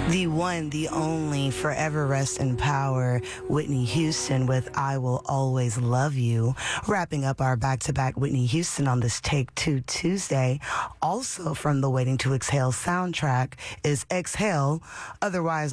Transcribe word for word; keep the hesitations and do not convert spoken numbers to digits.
The one, the only, forever rest in power, Whitney Houston with I Will Always Love You. Wrapping up our back-to-back Whitney Houston on this Take Two Tuesday. Also from the Waiting to Exhale soundtrack is Exhale, otherwise